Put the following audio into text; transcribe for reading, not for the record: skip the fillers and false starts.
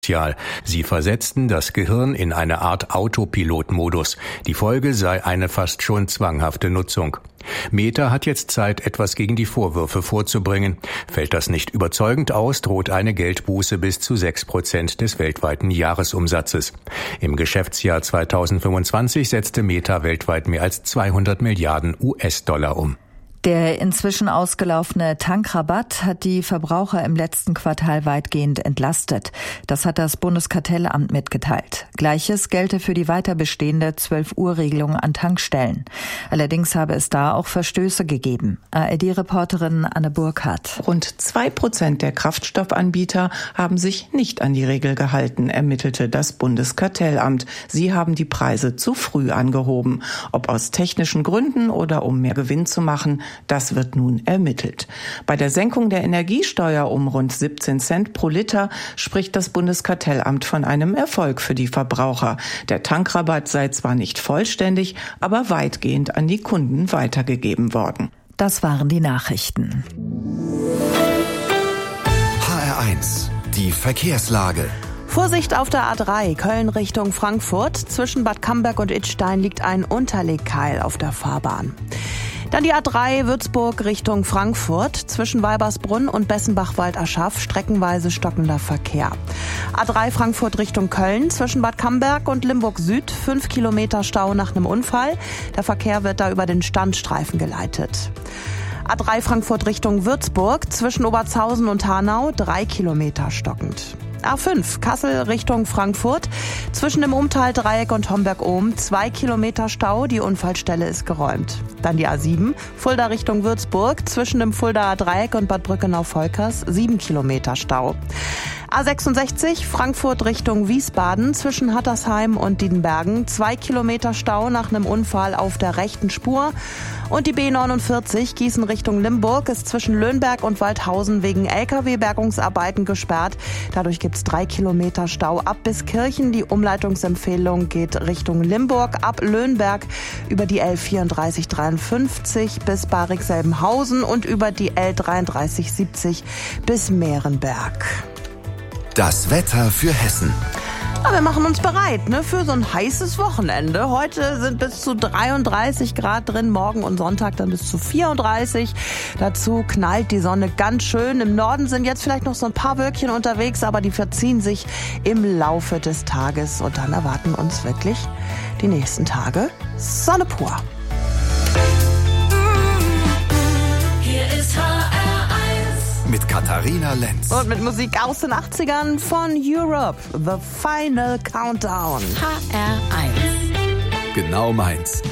Sie versetzten das Gehirn in eine Art Autopilotmodus. Die Folge sei eine fast schon zwanghafte Nutzung. Meta hat jetzt Zeit, etwas gegen die Vorwürfe vorzubringen. Fällt das nicht überzeugend aus, droht eine Geldbuße bis zu 6% des weltweiten Jahresumsatzes. Im Geschäftsjahr 2025 setzte Meta weltweit mehr als 200 Milliarden US-Dollar um. Der inzwischen ausgelaufene Tankrabatt hat die Verbraucher im letzten Quartal weitgehend entlastet. Das hat das Bundeskartellamt mitgeteilt. Gleiches gelte für die weiter bestehende 12-Uhr-Regelung an Tankstellen. Allerdings habe es da auch Verstöße gegeben. ARD-Reporterin Anne Burkhardt. Rund 2% der Kraftstoffanbieter haben sich nicht an die Regel gehalten, ermittelte das Bundeskartellamt. Sie haben die Preise zu früh angehoben. Ob aus technischen Gründen oder um mehr Gewinn zu machen, das wird nun ermittelt. Bei der Senkung der Energiesteuer um rund 17 Cent pro Liter spricht das Bundeskartellamt von einem Erfolg für die Verbraucher. Der Tankrabatt sei zwar nicht vollständig, aber weitgehend an die Kunden weitergegeben worden. Das waren die Nachrichten. HR1, die Verkehrslage. Vorsicht auf der A3 Köln Richtung Frankfurt. Zwischen Bad Camberg und Idstein liegt ein Unterlegkeil auf der Fahrbahn. Dann die A3 Würzburg Richtung Frankfurt. Zwischen Weibersbrunn und Bessenbach-Waldaschaf streckenweise stockender Verkehr. A3 Frankfurt Richtung Köln. Zwischen Bad Camberg und Limburg Süd 5 Kilometer Stau nach einem Unfall. Der Verkehr wird da über den Standstreifen geleitet. A3 Frankfurt Richtung Würzburg. Zwischen Obertshausen und Hanau 3 Kilometer stockend. A5 Kassel Richtung Frankfurt. Zwischen dem Umtal-Dreieck und Homberg-Ohm 2 Kilometer Stau. Die Unfallstelle ist geräumt. Dann die A7 Fulda Richtung Würzburg. Zwischen dem Fuldaer Dreieck und Bad Brückenau-Volkers 7 Kilometer Stau. A66 Frankfurt Richtung Wiesbaden. Zwischen Hattersheim und Diedenbergen 2 Kilometer Stau nach einem Unfall auf der rechten Spur. Und die B49 Gießen Richtung Limburg ist zwischen Löhnberg und Waldhausen wegen Lkw-Bergungsarbeiten gesperrt. Dadurch gibt es 3 Kilometer Stau ab bis Kirchen. Die Umleitungsempfehlung geht Richtung Limburg ab Löhnberg über die L3453 bis Barig-Selbenhausen und über die L3370 bis Mehrenberg. Das Wetter für Hessen. Ja, wir machen uns bereit, für so ein heißes Wochenende. Heute sind bis zu 33 Grad drin, morgen und Sonntag dann bis zu 34. Dazu knallt die Sonne ganz schön. Im Norden sind jetzt vielleicht noch so ein paar Wölkchen unterwegs, aber die verziehen sich im Laufe des Tages. Und dann erwarten uns wirklich die nächsten Tage Sonne pur. Hier ist mit Katharina Lenz. Und mit Musik aus den 80ern von Europe. The Final Countdown. HR1. Genau meins.